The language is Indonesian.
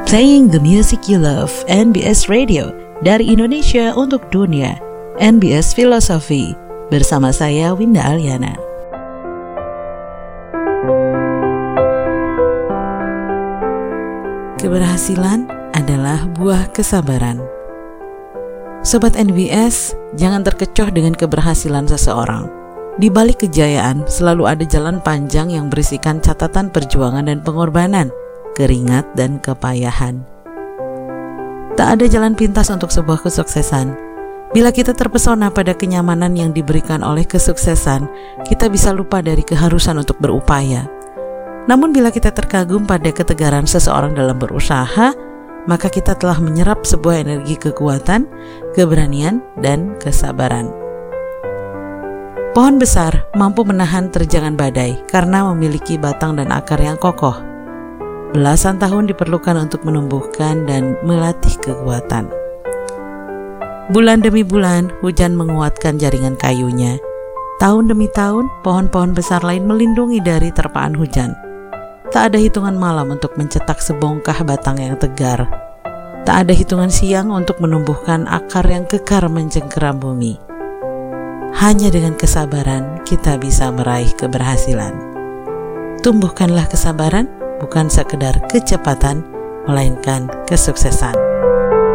Playing the music you love, NBS Radio, dari Indonesia untuk dunia, NBS Filosofi, bersama saya Winda Aliana. Keberhasilan adalah buah kesabaran. Sobat NBS, jangan terkecoh dengan keberhasilan seseorang. Di balik kejayaan selalu ada jalan panjang yang berisikan catatan perjuangan dan pengorbanan, keringat dan kepayahan. Tak ada jalan pintas untuk sebuah kesuksesan. Bila kita terpesona pada kenyamanan yang diberikan oleh kesuksesan, kita bisa lupa dari keharusan untuk berupaya. Namun bila kita terkagum pada ketegaran seseorang dalam berusaha, maka kita telah menyerap sebuah energi kekuatan, keberanian, dan kesabaran. Pohon besar mampu menahan terjangan badai karena memiliki batang dan akar yang kokoh. Belasan tahun diperlukan untuk menumbuhkan dan melatih kekuatan. Bulan demi bulan, hujan menguatkan jaringan kayunya. Tahun demi tahun, pohon-pohon besar lain melindungi dari terpaan hujan. Tak ada hitungan malam untuk mencetak sebongkah batang yang tegar. Tak ada hitungan siang untuk menumbuhkan akar yang kekar mencengkeram bumi. Hanya dengan kesabaran kita bisa meraih keberhasilan. Tumbuhkanlah kesabaran, bukan sekedar kecepatan, melainkan kesuksesan.